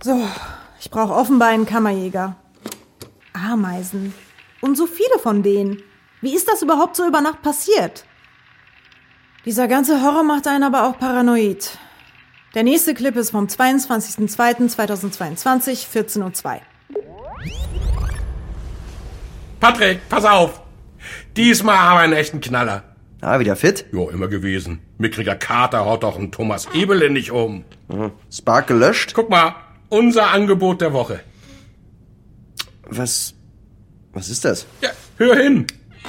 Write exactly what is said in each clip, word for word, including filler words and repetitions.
So, ich brauche offenbar einen Kammerjäger. Ameisen. Und so viele von denen. Wie ist das überhaupt so über Nacht passiert? Dieser ganze Horror macht einen aber auch paranoid. Der nächste Clip ist vom zweiundzwanzigsten zweiten zweitausendzweiundzwanzig, vierzehn Uhr zwei. Patrick, pass auf! Diesmal haben wir einen echten Knaller. Ah, wieder fit? Jo, immer gewesen. Mickriger Kater haut doch einen Thomas Ebele nicht um. Mhm. Spark gelöscht? Guck mal, unser Angebot der Woche. Was... was ist das? Ja, hör hin.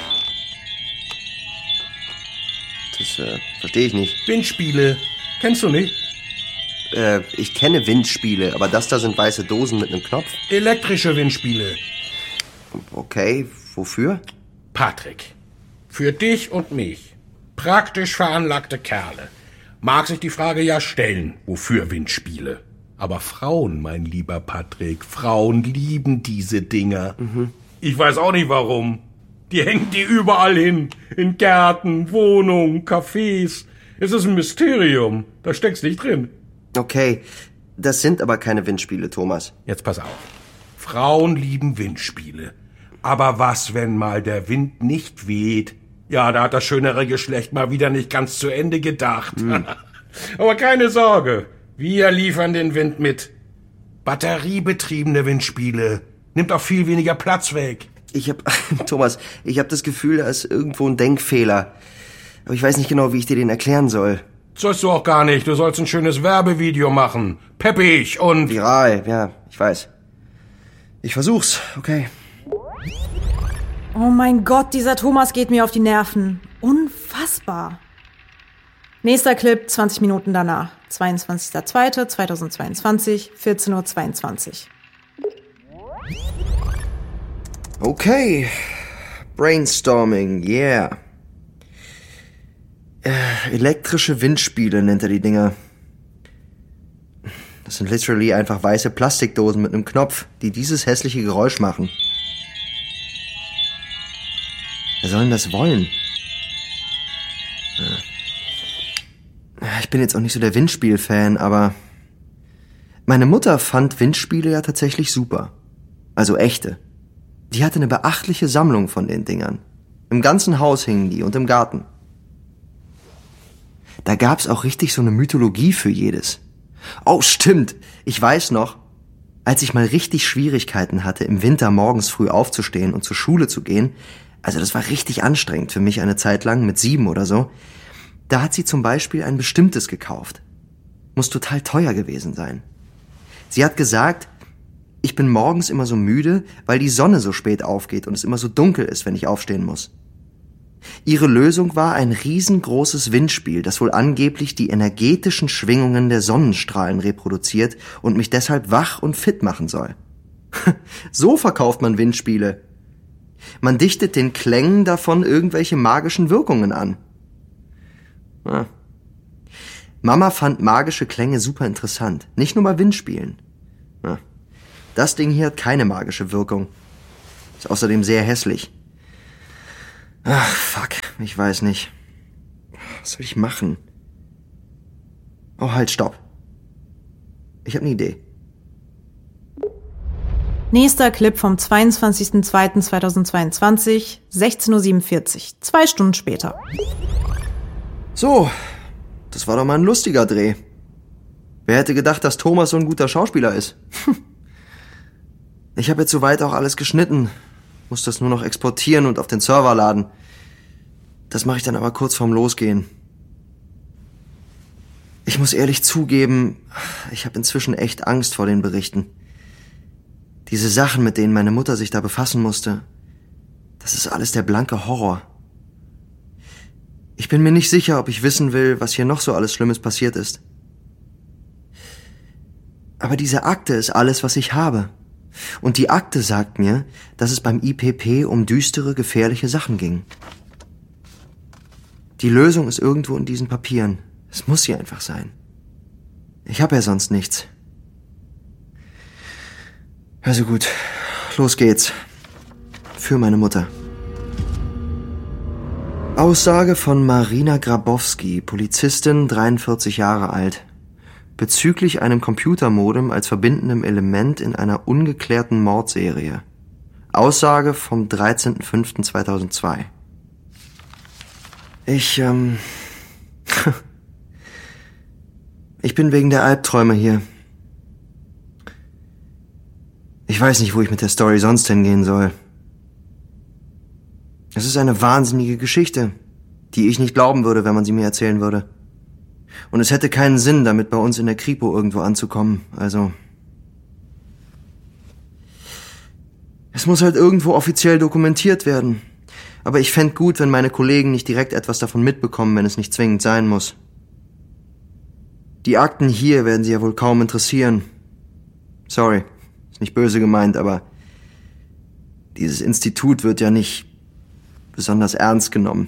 Das, äh, verstehe ich nicht. Windspiele. Kennst du nicht? Äh, ich kenne Windspiele, aber das da sind weiße Dosen mit einem Knopf. Elektrische Windspiele. Okay, wofür? Patrick, für dich und mich, praktisch veranlagte Kerle, mag sich die Frage ja stellen, wofür Windspiele. Aber Frauen, mein lieber Patrick, Frauen lieben diese Dinger. Mhm. Ich weiß auch nicht warum. Die hängen die überall hin. In Gärten, Wohnungen, Cafés. Es ist ein Mysterium. Da steckst nicht drin. Okay, das sind aber keine Windspiele, Thomas. Jetzt pass auf. Frauen lieben Windspiele. Aber was, wenn mal der Wind nicht weht? Ja, da hat das schönere Geschlecht mal wieder nicht ganz zu Ende gedacht. Hm. Aber keine Sorge. Wir liefern den Wind mit. Batteriebetriebene Windspiele. Nimmt auch viel weniger Platz weg. Ich hab, Thomas, ich hab das Gefühl, da ist irgendwo ein Denkfehler. Aber ich weiß nicht genau, wie ich dir den erklären soll. Sollst du auch gar nicht. Du sollst ein schönes Werbevideo machen. Peppig und... Viral, ja, ich weiß. Ich versuch's, okay. Oh mein Gott, dieser Thomas geht mir auf die Nerven. Unfassbar. Nächster Clip, zwanzig Minuten danach. zweiundzwanzigster zweiter zweitausendzweiundzwanzig, vierzehn Uhr zweiundzwanzig. Okay. Brainstorming, yeah. Äh, elektrische Windspiele nennt er die Dinger. Das sind literally einfach weiße Plastikdosen mit einem Knopf, die dieses hässliche Geräusch machen. Wer soll denn das wollen? Ich bin jetzt auch nicht so der Windspiel-Fan, aber meine Mutter fand Windspiele ja tatsächlich super. Also echte. Die hatte eine beachtliche Sammlung von den Dingern. Im ganzen Haus hingen die und im Garten. Da gab's auch richtig so eine Mythologie für jedes. Oh, stimmt. Ich weiß noch, als ich mal richtig Schwierigkeiten hatte, im Winter morgens früh aufzustehen und zur Schule zu gehen, also das war richtig anstrengend für mich eine Zeit lang, mit sieben oder so, da hat sie zum Beispiel ein bestimmtes gekauft. Muss total teuer gewesen sein. Sie hat gesagt, ich bin morgens immer so müde, weil die Sonne so spät aufgeht und es immer so dunkel ist, wenn ich aufstehen muss. Ihre Lösung war ein riesengroßes Windspiel, das wohl angeblich die energetischen Schwingungen der Sonnenstrahlen reproduziert und mich deshalb wach und fit machen soll. So verkauft man Windspiele. Man dichtet den Klängen davon irgendwelche magischen Wirkungen an. Ah. Mama fand magische Klänge super interessant, nicht nur bei Windspielen. Ah. Das Ding hier hat keine magische Wirkung. Ist außerdem sehr hässlich. Ach, fuck, ich weiß nicht. Was soll ich machen? Oh, halt, stopp. Ich habe eine Idee. Nächster Clip vom zweiundzwanzigsten zweiten zweitausendzweiundzwanzig, sechzehn Uhr siebenundvierzig, zwei Stunden später. So, das war doch mal ein lustiger Dreh. Wer hätte gedacht, dass Thomas so ein guter Schauspieler ist? Ich habe jetzt soweit auch alles geschnitten. Muss das nur noch exportieren und auf den Server laden. Das mache ich dann aber kurz vorm Losgehen. Ich muss ehrlich zugeben, ich habe inzwischen echt Angst vor den Berichten. Diese Sachen, mit denen meine Mutter sich da befassen musste, das ist alles der blanke Horror. Ich bin mir nicht sicher, ob ich wissen will, was hier noch so alles Schlimmes passiert ist. Aber diese Akte ist alles, was ich habe. Und die Akte sagt mir, dass es beim I P P um düstere, gefährliche Sachen ging. Die Lösung ist irgendwo in diesen Papieren. Es muss sie einfach sein. Ich habe ja sonst nichts. Also gut, los geht's. Für meine Mutter. Aussage von Marina Grabowski, Polizistin, dreiundvierzig Jahre alt. bezüglich einem Computermodem als verbindendem Element in einer ungeklärten Mordserie. Aussage vom dreizehnten fünften zweitausendzwei. Ich, ähm... ich bin wegen der Albträume hier. Ich weiß nicht, wo ich mit der Story sonst hingehen soll. Es ist eine wahnsinnige Geschichte, die ich nicht glauben würde, wenn man sie mir erzählen würde. Und es hätte keinen Sinn, damit bei uns in der Kripo irgendwo anzukommen, also... Es muss halt irgendwo offiziell dokumentiert werden. Aber ich fänd gut, wenn meine Kollegen nicht direkt etwas davon mitbekommen, wenn es nicht zwingend sein muss. Die Akten hier werden sie ja wohl kaum interessieren. Sorry, ist nicht böse gemeint, aber dieses Institut wird ja nicht besonders ernst genommen.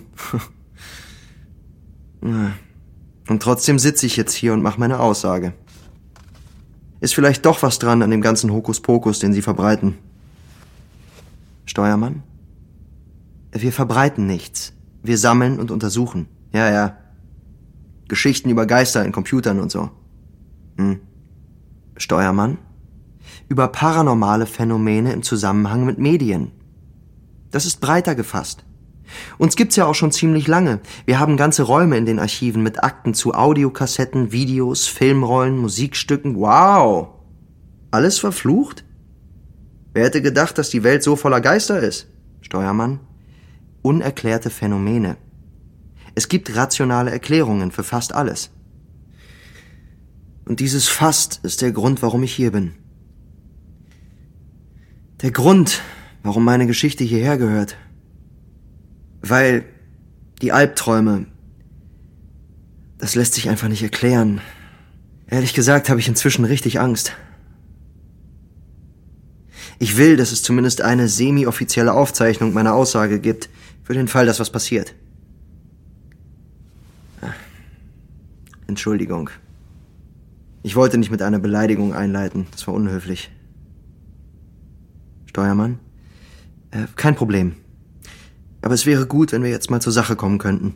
Und trotzdem sitze ich jetzt hier und mache meine Aussage. Ist vielleicht doch was dran an dem ganzen Hokuspokus, den sie verbreiten. Steuermann? Wir verbreiten nichts. Wir sammeln und untersuchen. Ja, ja. Geschichten über Geister in Computern und so. Hm. Steuermann? Über paranormale Phänomene im Zusammenhang mit Medien. Das ist breiter gefasst. Uns gibt's ja auch schon ziemlich lange. Wir haben ganze Räume in den Archiven mit Akten zu Audiokassetten, Videos, Filmrollen, Musikstücken. Wow! Alles verflucht? Wer hätte gedacht, dass die Welt so voller Geister ist? Steuermann? Unerklärte Phänomene. Es gibt rationale Erklärungen für fast alles. Und dieses fast ist der Grund, warum ich hier bin. Der Grund, warum meine Geschichte hierher gehört. Weil die Albträume, das lässt sich einfach nicht erklären. Ehrlich gesagt habe ich inzwischen richtig Angst. Ich will, dass es zumindest eine semi-offizielle Aufzeichnung meiner Aussage gibt, für den Fall, dass was passiert. Entschuldigung. Ich wollte nicht mit einer Beleidigung einleiten, das war unhöflich. Steuermann? Äh, kein Problem. Aber es wäre gut, wenn wir jetzt mal zur Sache kommen könnten.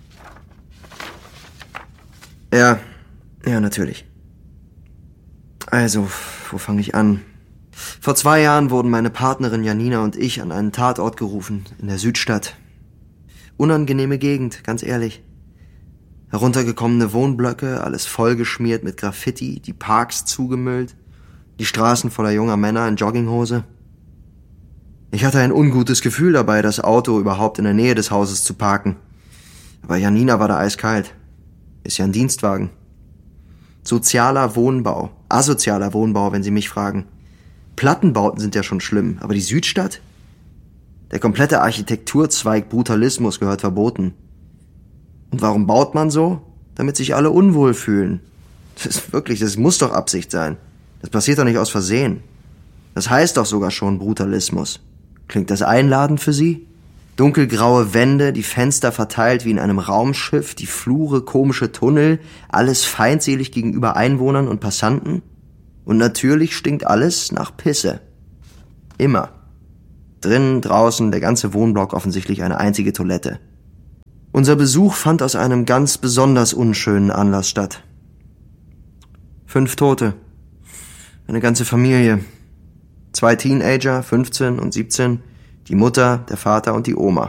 Ja, ja, natürlich. Also, wo fange ich an? Vor zwei Jahren wurden meine Partnerin Janina und ich an einen Tatort gerufen, in der Südstadt. Unangenehme Gegend, ganz ehrlich. Heruntergekommene Wohnblöcke, alles vollgeschmiert mit Graffiti, die Parks zugemüllt, die Straßen voller junger Männer in Jogginghose. Ich hatte ein ungutes Gefühl dabei, das Auto überhaupt in der Nähe des Hauses zu parken. Aber Janina war da eiskalt. Ist ja ein Dienstwagen. Sozialer Wohnbau, asozialer Wohnbau, wenn Sie mich fragen. Plattenbauten sind ja schon schlimm, aber die Südstadt? Der komplette Architekturzweig Brutalismus gehört verboten. Und warum baut man so? Damit sich alle unwohl fühlen. Das ist wirklich, das muss doch Absicht sein. Das passiert doch nicht aus Versehen. Das heißt doch sogar schon Brutalismus. Klingt das einladend für Sie? Dunkelgraue Wände, die Fenster verteilt wie in einem Raumschiff, die Flure, komische Tunnel, alles feindselig gegenüber Einwohnern und Passanten. Und natürlich stinkt alles nach Pisse. Immer. Drinnen, draußen, der ganze Wohnblock offensichtlich eine einzige Toilette. Unser Besuch fand aus einem ganz besonders unschönen Anlass statt. Fünf Tote. Eine ganze Familie. Zwei Teenager, fünfzehn und siebzehn, die Mutter, der Vater und die Oma.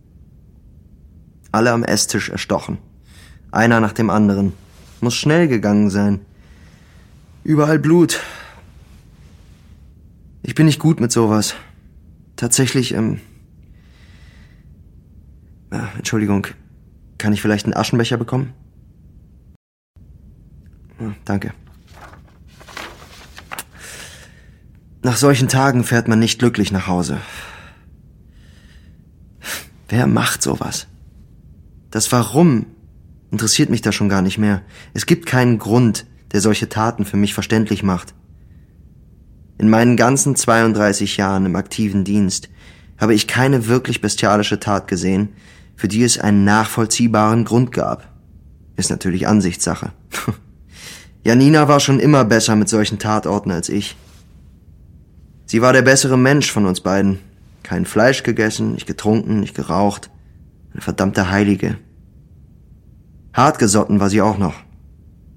Alle am Esstisch erstochen. Einer nach dem anderen. Muss schnell gegangen sein. Überall Blut. Ich bin nicht gut mit sowas. Tatsächlich, ähm... Ah, Entschuldigung, kann ich vielleicht einen Aschenbecher bekommen? Ah, danke. Nach solchen Tagen fährt man nicht glücklich nach Hause. Wer macht sowas? Das Warum interessiert mich da schon gar nicht mehr. Es gibt keinen Grund, der solche Taten für mich verständlich macht. In meinen ganzen zweiunddreißig Jahren im aktiven Dienst habe ich keine wirklich bestialische Tat gesehen, für die es einen nachvollziehbaren Grund gab. Ist natürlich Ansichtssache. Janina war schon immer besser mit solchen Tatorten als ich. Sie war der bessere Mensch von uns beiden. Kein Fleisch gegessen, nicht getrunken, nicht geraucht. Eine verdammte Heilige. Hartgesotten war sie auch noch.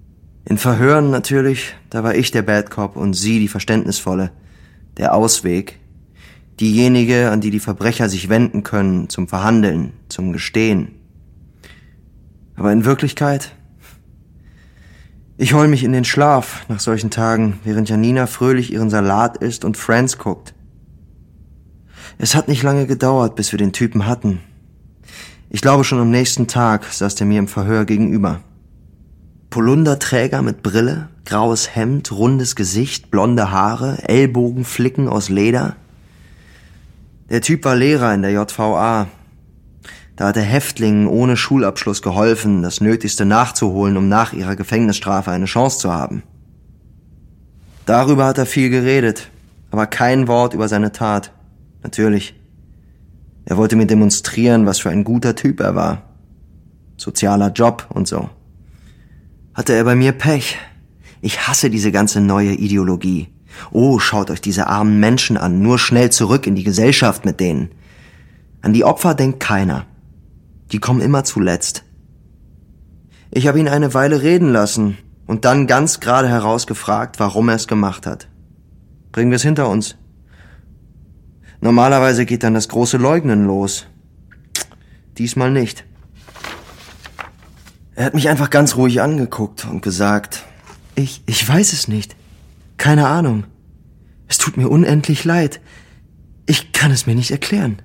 In Verhören natürlich, da war ich der Bad Cop und sie die Verständnisvolle. Der Ausweg. Diejenige, an die die Verbrecher sich wenden können, zum Verhandeln, zum Gestehen. Aber in Wirklichkeit... Ich heul mich in den Schlaf nach solchen Tagen, während Janina fröhlich ihren Salat isst und Friends guckt. Es hat nicht lange gedauert, bis wir den Typen hatten. Ich glaube, schon am nächsten Tag saß der mir im Verhör gegenüber. Polunderträger mit Brille, graues Hemd, rundes Gesicht, blonde Haare, Ellbogenflicken aus Leder. Der Typ war Lehrer in der J V A. Da hat er Häftlingen ohne Schulabschluss geholfen, das Nötigste nachzuholen, um nach ihrer Gefängnisstrafe eine Chance zu haben. Darüber hat er viel geredet, aber kein Wort über seine Tat. Natürlich. Er wollte mir demonstrieren, was für ein guter Typ er war. Sozialer Job und so. Hatte er bei mir Pech. Ich hasse diese ganze neue Ideologie. Oh, schaut euch diese armen Menschen an, nur schnell zurück in die Gesellschaft mit denen. An die Opfer denkt keiner. Die kommen immer zuletzt. Ich habe ihn eine Weile reden lassen und dann ganz gerade heraus gefragt, warum er es gemacht hat. Bringen wir es hinter uns. Normalerweise geht dann das große Leugnen los. Diesmal nicht. Er hat mich einfach ganz ruhig angeguckt und gesagt, ich, ich weiß es nicht. Keine Ahnung. Es tut mir unendlich leid. Ich kann es mir nicht erklären.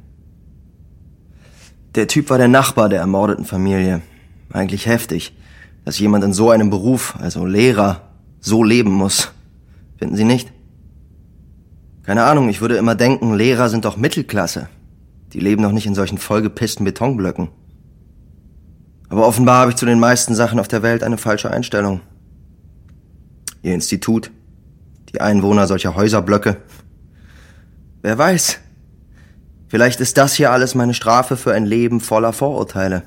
Der Typ war der Nachbar der ermordeten Familie. Eigentlich heftig, dass jemand in so einem Beruf, also Lehrer, so leben muss. Finden Sie nicht? Keine Ahnung, ich würde immer denken, Lehrer sind doch Mittelklasse. Die leben doch nicht in solchen vollgepissten Betonblöcken. Aber offenbar habe ich zu den meisten Sachen auf der Welt eine falsche Einstellung. Ihr Institut, die Einwohner solcher Häuserblöcke. Wer weiß? Vielleicht ist das hier alles meine Strafe für ein Leben voller Vorurteile.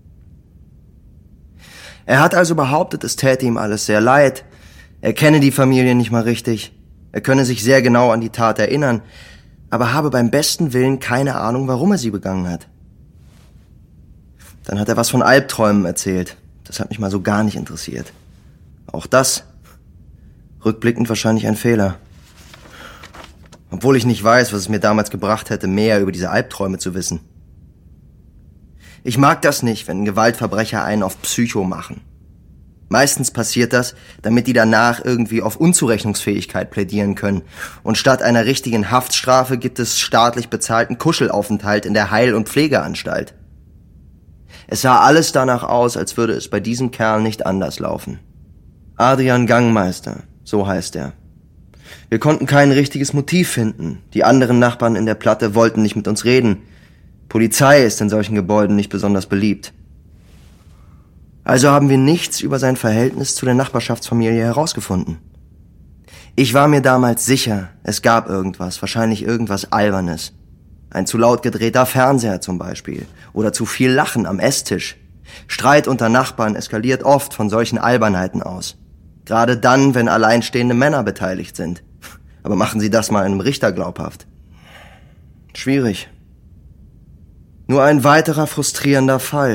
Er hat also behauptet, es täte ihm alles sehr leid. Er kenne die Familie nicht mal richtig. Er könne sich sehr genau an die Tat erinnern, aber habe beim besten Willen keine Ahnung, warum er sie begangen hat. Dann hat er was von Albträumen erzählt. Das hat mich mal so gar nicht interessiert. Auch das, rückblickend wahrscheinlich ein Fehler. Obwohl ich nicht weiß, was es mir damals gebracht hätte, mehr über diese Albträume zu wissen. Ich mag das nicht, wenn Gewaltverbrecher einen auf Psycho machen. Meistens passiert das, damit die danach irgendwie auf Unzurechnungsfähigkeit plädieren können. Und statt einer richtigen Haftstrafe gibt es staatlich bezahlten Kuschelaufenthalt in der Heil- und Pflegeanstalt. Es sah alles danach aus, als würde es bei diesem Kerl nicht anders laufen. Adrian Gangmeister, so heißt er. Wir konnten kein richtiges Motiv finden. Die anderen Nachbarn in der Platte wollten nicht mit uns reden. Polizei ist in solchen Gebäuden nicht besonders beliebt. Also haben wir nichts über sein Verhältnis zu der Nachbarschaftsfamilie herausgefunden. Ich war mir damals sicher, es gab irgendwas, wahrscheinlich irgendwas Albernes. Ein zu laut gedrehter Fernseher zum Beispiel. Oder zu viel Lachen am Esstisch. Streit unter Nachbarn eskaliert oft von solchen Albernheiten aus. Gerade dann, wenn alleinstehende Männer beteiligt sind. Aber machen Sie das mal einem Richter glaubhaft. Schwierig. Nur ein weiterer frustrierender Fall.